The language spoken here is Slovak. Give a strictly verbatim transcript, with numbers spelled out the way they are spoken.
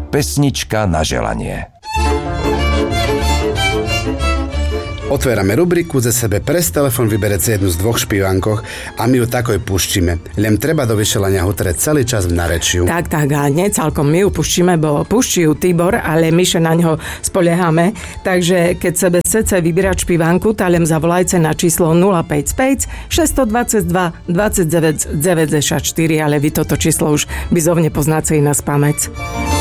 Pesnička na želanie. Otvárame rubriku, ze sebe pres telefon vyberece jednu z dvoch špívánkoch a my ju takoj puštíme. Len treba do vyšelania ho treť celý čas v narečiu. Tak, tak, a nie celkom my ju puštíme, bo puští ju Tibor, ale my sa na ňo spoliehame. Takže keď sebe chcete vybrať špívánku, tak len zavolajte na číslo nula päť päť šesť dva dva dvadsaťdeväť deväťdesiatštyri, ale vy toto číslo už bizovne poznáte i na spamäť.